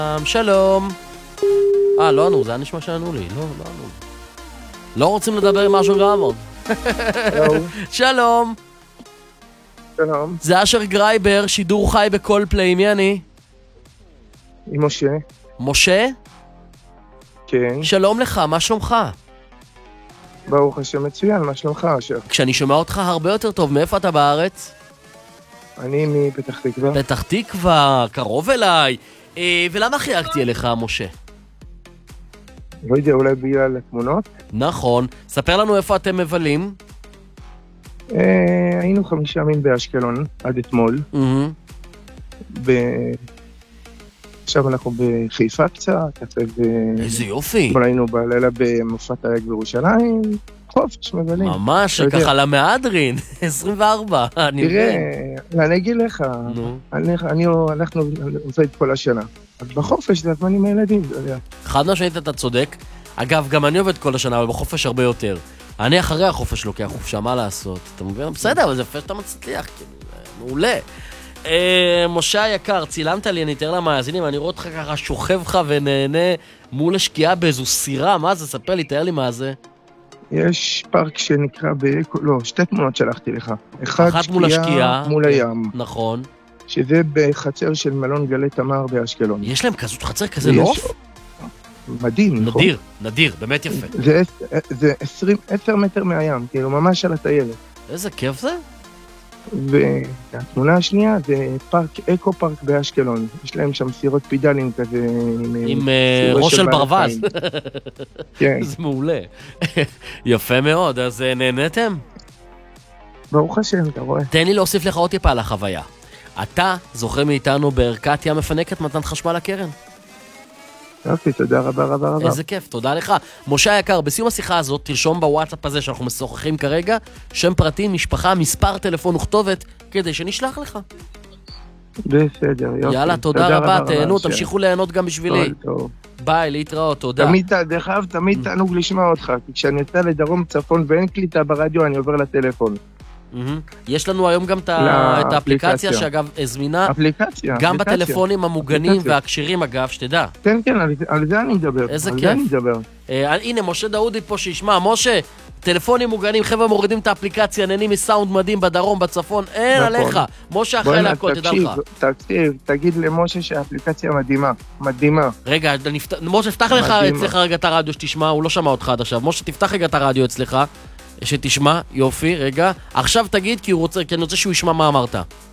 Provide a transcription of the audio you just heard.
שלום. לא ענו, זה היה נשמע שענו לי. לא ענו. לא רוצים לדבר עם משהו גרמוד. שלום. שלום. זה אשר גרייבר, שידור חי בכל פליי, מי אני? עם משה. משה? כן. שלום לך, מה שלומך? ברוך השם מצוין, מה שלומך אשר? כשאני שומע אותך הרבה יותר טוב, מאיפה אתה בארץ? אני מפתח תקווה. פתח תקווה, קרוב אליי. ולמה חייגתי אליך, משה? לא יודע, אולי בגלל התמונות? נכון. ספר לנו איפה אתם מבלים. היינו 5 ימים באשקלון עד אתמול. עכשיו אנחנו בחיפה קצת. איזה יופי. אתמול היינו בלילה במופת האג בירושלים. חופש מבלים. ממש, ככה למהדרין. 24. תראה, אני אגיד לך, אנחנו עובד כל השנה. אז בחופש זה הזמן עם הילדים, אתה יודע. חד משמעית אתה צודק. אגב, גם אני עובד כל השנה, אבל בחופש הרבה יותר. אני אחרי החופש לוקח חופשה, מה לעשות? אתה מבין? בסדר, אבל זה יפה שאתה מצליח, מעולה. משה היקר, צילמת לי, אני אתאר למאזינים, אני רואה אותך ככה שוכב לך ונהנה מול השקיעה באיזו סירה, מה זה? ספר לי, תאר לי מה זה. יש פארק שנקרא לא, 2 תמונות שלחתי לך. אחת מול השקיעה. מול הים. נכון. שזה בחצר של מלון גלי תמר באשקלון. יש להם כזאת חצר כזה נוף? מדהים, נכון? נדיר, באמת יפה. זה 10 מטר מהים, כאילו ממש על הטיילת. איזה כיף זה? והתמונה השנייה זה אקו פארק באשקלון. יש להם שם סירות פידלים כזה. עם ראש של ברווז. כן. זה מעולה. יפה מאוד, אז נהנתם? ברוך השם, אתה רואה. תן לי להוסיף לך עוד טיפה על החוויה. אתה זוכה מאיתנו בערכת ים מפנקת מתן חשמל לקרן. יופי, תודה רבה. איזה כיף, תודה לך. משה היקר, בסיום השיחה הזאת, תרשום בוואטסאפ הזה שאנחנו משוחחים כרגע, שם פרטי, משפחה, מספר טלפון וכתובת, כדי שנשלח לך. בסדר, יופי. יאללה, תודה רבה, תהנו, תמשיכו ליהנות גם בשבילי. ביי, להתראות, תודה. תמיד תענוג לשמוע אותך, כי כשאני יוצא לדרום צפון ואין קליטה ברדיו, אני עובר לטלפון. יש לנו היום גם את האפליקציה שאגב זמינה גם בטלפונים המוגנים והקשירים אגב, שתדע. כן, על זה אני מדבר. איזה כיף. הנה, משה דאודי פה שישמע. משה, טלפונים מוגנים, חבר'ה מורידים את האפליקציה, נהנים מסאונד מדהים בדרום, בצפון, אין עליך. משה אחראי להכל, תדע לך. תקשיב, תגיד למשה שהאפליקציה מדהימה. רגע, משה, פתח לך אצלך רגע את הרדיו שתשמע, הוא לא שמע אותך עד עכשיו. משה, תפתח רגע את הרדיו אצלך. שתשמע, יופי, רגע. עכשיו תגיד, כי אני רוצה שהוא ישמע מה אמרת.